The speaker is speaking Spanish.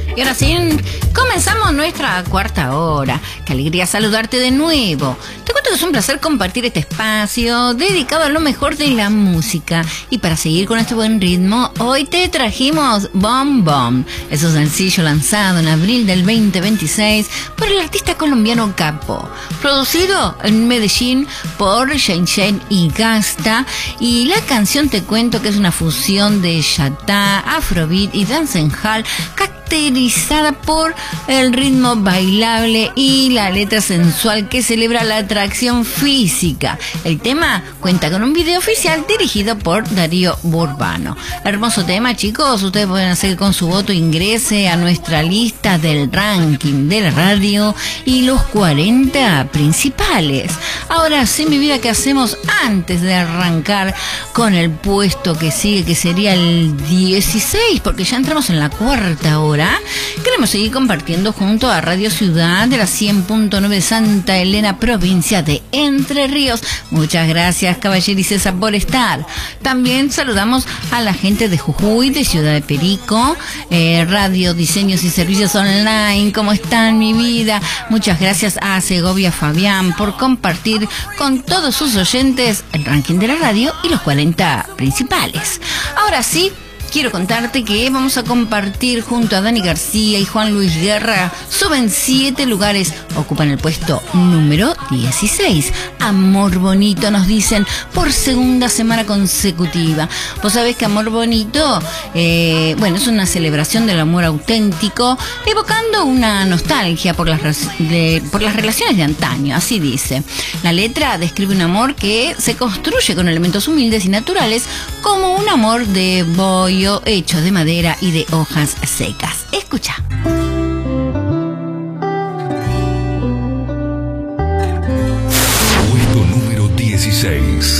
Y ahora sí, comenzamos nuestra cuarta hora. Qué alegría saludarte de nuevo. Te cuento que es un placer compartir este espacio dedicado a lo mejor de la música. Y para seguir con este buen ritmo, hoy te trajimos Bom Bom. Es un sencillo lanzado en abril del 2026 por el artista colombiano Capo. Producido en Medellín por Shane y Gasta. Y la canción te cuento que es una fusión de Yatá, Afrobeat y Dancehall, caracterizada por el ritmo bailable y la letra sensual que celebra la atracción física. El tema cuenta con un video oficial dirigido por Darío Burbano. Hermoso tema, chicos. Ustedes pueden hacer que con su voto ingrese a nuestra lista del ranking de la radio y los 40 principales. Ahora sí, mi vida, ¿qué hacemos antes de arrancar con el puesto que sigue, que sería el 16? Porque ya entramos en la cuarta hora. Queremos seguir compartiendo junto a Radio Ciudad de la 100.9 de Santa Elena, provincia de Entre Ríos. Muchas gracias, caballero y César, por estar. También saludamos a la gente de Jujuy, de Ciudad de Perico, Radio Diseños y Servicios Online. ¿Cómo están, mi vida? Muchas gracias a Segovia Fabián por compartir con todos sus oyentes el ranking de la radio y los 40 principales. Ahora sí, quiero contarte que vamos a compartir junto a Dani García y Juan Luis Guerra. Suben 7 lugares, ocupan el puesto número 16. Amor Bonito, nos dicen, por segunda semana consecutiva. Vos sabés que Amor Bonito, es una celebración del amor auténtico, evocando una nostalgia por las relaciones de antaño, así dice. La letra describe un amor que se construye con elementos humildes y naturales, como un amor de boy hecho de madera y de hojas secas. Escucha. Puesto número 16.